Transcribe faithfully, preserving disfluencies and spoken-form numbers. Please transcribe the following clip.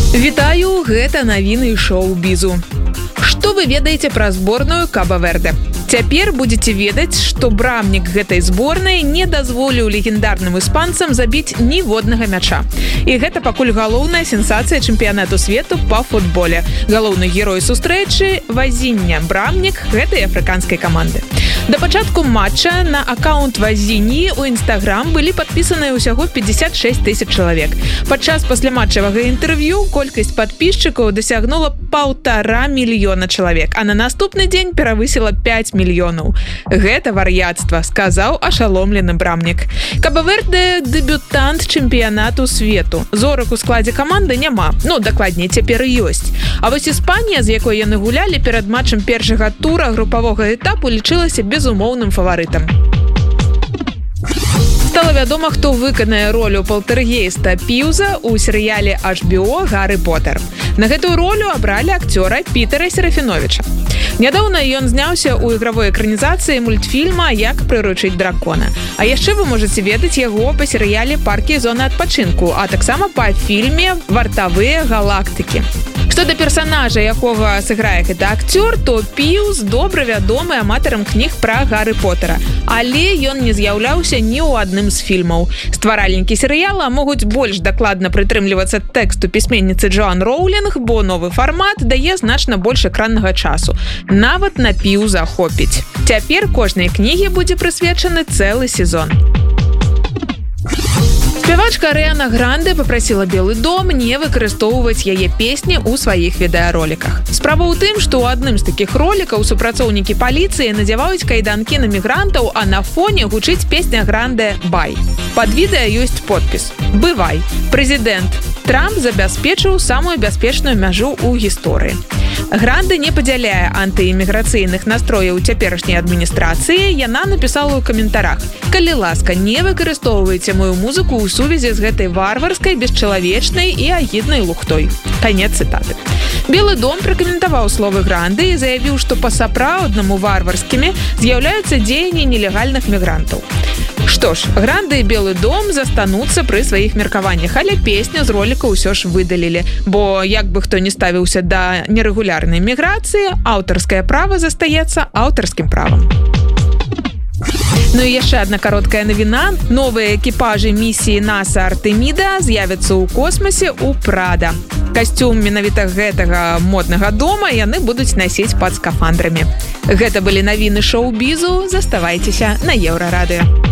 Вітаю, гэта навіны шоу-бізу. Што вы ведаеце пра зборную Каба-Верде? Цяпер будзеце ведаць, што брамнік гэтай зборнай не дазволіў легендарным іспанцам забіць ніводнага мяча. І гэта пакуль галоўная сенсацыя чэмпіянату свету па футболе. Галоўны герой сустрэчы – Вазіння, брамнік гэтай афрыканскай каманды. Да пачатку матча на аккаунт Вазіньі ў Інстаграм былі падпісаныя ўсяго пятьдесят шесть тысяч чалавек. Падчас пасляматчавага інтэрв'ю колькасць падпісчыкаў дасягнула паўтара мільёна чалавек, а на наступны дзень перавысіла пять мільёнаў. Гэта вар'яцтва, сказаў ашаломлены брамнік. Каба-Верде – дэбютант чэмпіянату свету. Зорак у складзе каманды няма. Ну, дакладней, цяпер і ёсць. А вось Іспанія, з якой яны гулялі перад матчам першага тура групавога этапу, лічылася безумоўным фаварытам. Стала вядома, хто выканае ролю палтэргейста Піўза ў серыяле эйч би о «Гарры Поттер». На гэтую ролю абралі акцёра Пітера Серафіновіча. Нядаўна ён зняўся ў ігравой экранізацыі мультфільма «Як прыручыць дракона». А яшчэ вы можаце ведаць яго па серыяле «Паркі і зоны адпачынку», а таксама па фільме «Вартавыя галактыкі». Што да персанажа, якога сыграе гэты акцёр, то Піўз добра вядомы аматарам кніг пра Гарры Поттера, але ён не з'яўляўся ні ў адным з фільмаў. Стваральнікі серыяла могуць больш дакладна прытрымлівацца тэксту пісьменніцы Джоан Роўлінг, бо новы фармат дае значна больш экраннага часу. Нават на Піўза хопіць. Цяпер кожнай кнігі будзе прысвечаны цэлы сезон. Спявачка Арыяна Гранде папрасіла Белы дом не выкарыстоўваць яе песні ў сваіх відэароліках. Справа ў тым, што ў адным з такіх ролікаў супрацоўнікі паліцыі надзяваюць кайданкі на мігрантаў, а на фоне гучыць песня Гранде «Бай». Пад відэа ёсць подпіс «Бывай. Прэзідэнт Трамп забяспечыў самую бяспечную мяжу ў гісторыі». Гранде не падзяляе антыіміграцыйных настрояў цяперашняй адміністрацыі, яна напісала ў каментарах: «Калі ласка, не выкарыстоўвайце мою музыку ў сувязі з гэтай варварскай, бесчалавечнай і агіднай лухтой». Канец цытаты. Белы дом пракаментаваў словы Гранде і заявіў, што па-сапраўднаму варварскімі з'яўляюцца дзеянні нелегальных мігрантаў. Што ж, Гранде і Белы дом застануцца пры сваіх меркаваннях, але песню з роліка ўсё ж выдалілі, бо як бы хто не ставіўся да нерэгулярнай міграцыі, аўтарскае права застаецца аўтарскім правам. Ну і яшчэ адна кароткая навіна. Новыя экіпажы місіі НАСА Артеміда з'явяцца ў космасе ў Прада. Касцюм менавіта гэтага моднага дома яны будуць насіць пад скафандрамі. Гэта былі навіны шоу-бізу. Заставайцеся на Еўрарадыё.